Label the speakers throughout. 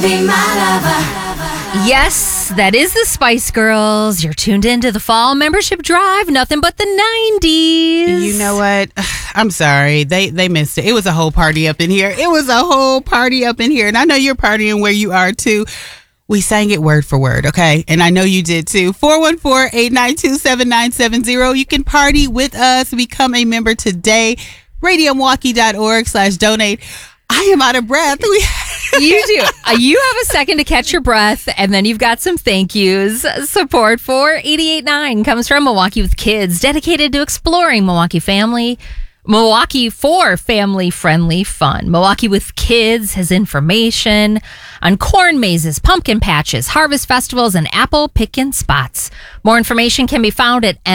Speaker 1: be my lover.
Speaker 2: Yes, that is the Spice Girls. You're tuned into the fall membership drive. Nothing but the 90s.
Speaker 3: You know what? I'm sorry. They missed it. It was a whole party up in here. And I know you're partying where you are, too. We sang it word for word, okay? And I know you did, too. 414-892-7970. You can party with us. Become a member today. RadioMilwaukee.org/donate. I am out of breath.
Speaker 2: You do. You have a second to catch your breath, and then you've got some thank yous. Support for 88.9 comes from Milwaukee with Kids, dedicated to exploring Milwaukee for family-friendly fun. Milwaukee with Kids has information on corn mazes, pumpkin patches, harvest festivals, and apple picking spots. More information can be found at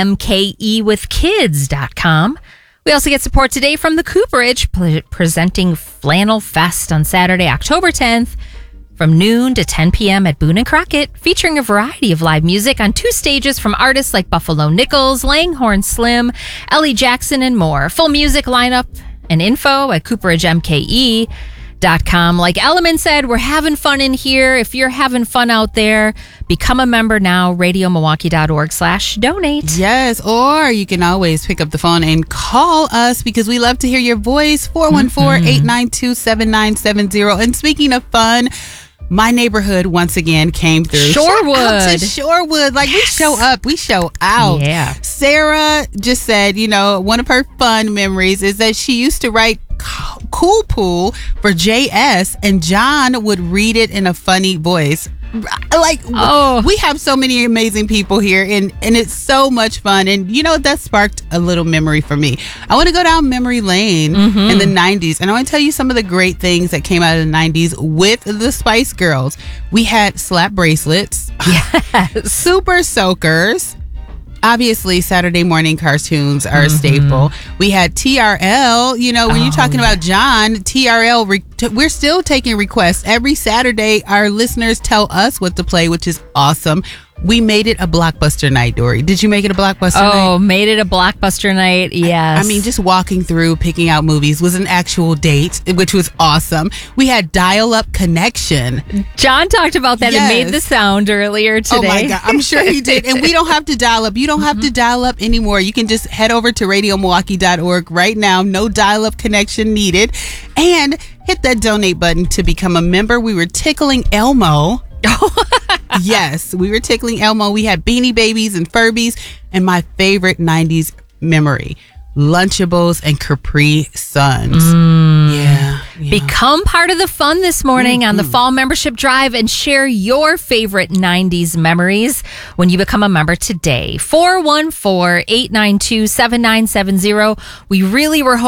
Speaker 2: mkewithkids.com. We also get support today from the Cooperage, presenting Flannel Fest on Saturday, October 10th, from noon to 10 p.m. at Boone & Crockett, featuring a variety of live music on 2 stages from artists like Buffalo Nichols, Langhorne Slim, Ellie Jackson, and more. Full music lineup and info at CooperageMKE.com. Like Element said, we're having fun in here. If you're having fun out there, become a member now, RadioMilwaukee.org/donate.
Speaker 3: Yes, or you can always pick up the phone and call us because we love to hear your voice. 414-892-7970. And speaking of fun, my neighborhood once again came through.
Speaker 2: Shorewood.
Speaker 3: Shout out to Shorewood. Like, we show up, we show out.
Speaker 2: Yeah.
Speaker 3: Sarah just said, one of her fun memories is that she used to write Cool Pool for JS, and John would read it in a funny voice. We have so many amazing people here, and it's so much fun. And that sparked a little memory for me. I want to go down memory lane in the 90s, and I want to tell you some of the great things that came out of the 90s with the Spice Girls. We had slap bracelets,
Speaker 2: yes,
Speaker 3: super soakers. Obviously, Saturday morning cartoons are a staple. We had TRL. When you're talking about John, TRL, we're still taking requests. Every Saturday, our listeners tell us what to play, which is awesome. We made it a blockbuster night, Dory. Did you make it a blockbuster night?
Speaker 2: Oh, made it a blockbuster night, yes.
Speaker 3: I mean, just walking through, picking out movies was an actual date, which was awesome. We had dial-up connection.
Speaker 2: John talked about that and made the sound earlier today.
Speaker 3: Oh, my God. I'm sure he did. And we don't have to dial up. You don't have to dial up anymore. You can just head over to RadioMilwaukee.org right now. No dial-up connection needed. And hit that donate button to become a member. We were tickling Elmo. Yes, we were tickling Elmo. We had Beanie Babies and Furbies. And my favorite 90s memory, Lunchables and Capri Suns. Yeah.
Speaker 2: Become part of the fun this morning on the Fall Membership Drive and share your favorite 90s memories when you become a member today. 414-892-7970. We really were hoping